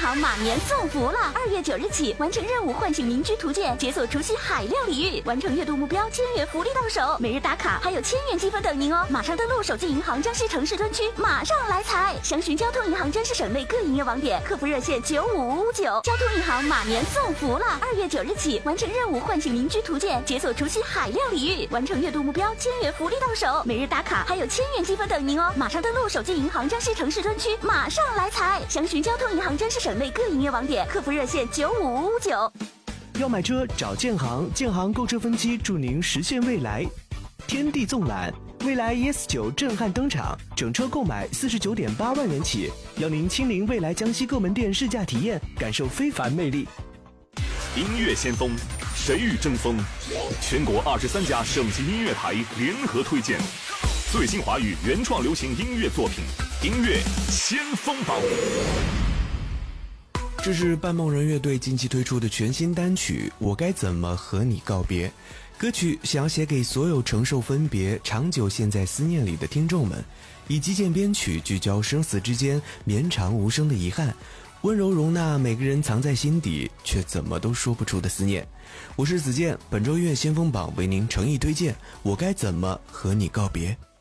行马年送福了！2月9日起，完成任务唤醒民居图鉴，解锁除夕海量礼遇，完成月度目标1000元福利到手，每日打卡还有1000元积分等您哦！马上登录手机银行江西城市专区，马上来财！详询交通银行江西省内各营业网点，客服热线95559。交通银行马年送福了！2月9日起，完成任务唤醒民居图鉴，解锁除夕海量礼遇，完成月度目标1000元福利到手，每日打卡还有1000元积分等您哦！马上登录手机银行江西城市专区，马上来财！详询交通银行江西省内各营业网点，客服热线95559。 要买车找建行，建行购车分期助您实现未来。天地纵览，蔚来 ES9 震撼登场，整车购买49.8万元起，邀您亲临蔚来江西各门店试驾体验，感受非凡魅力。 音乐先锋，谁与争锋？全国23家省级音乐台联合推荐最新华语原创流行音乐作品，音乐先锋榜。 这是半梦人乐队近期推出的全新单曲《我该怎么和你告别》。歌曲想要写给所有承受分别、长久陷在思念里的听众们，以极简编曲聚焦生死之间绵长无声的遗憾，温柔容纳每个人藏在心底却怎么都说不出的思念。我是子健，本周音乐先锋榜为您诚意推荐《我该怎么和你告别》。